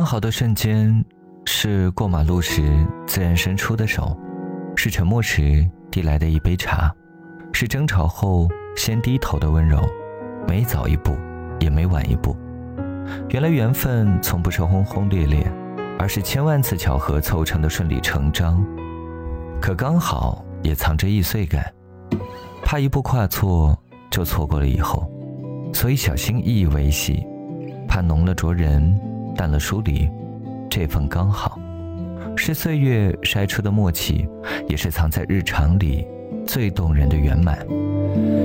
好的瞬间，是过马路时自然伸出的手，是沉默时递来的一杯茶，是争吵后先低头的温柔，没早一步也没晚一步。原来缘分从不是轰轰烈烈，而是千万次巧合凑成的顺理成章。可刚好也藏着易碎感，怕一步跨错就错过了以后，所以小心翼翼维系，怕浓了灼人，淡了疏离。这份刚好，是岁月筛出的默契，也是藏在日常里最动人的圆满。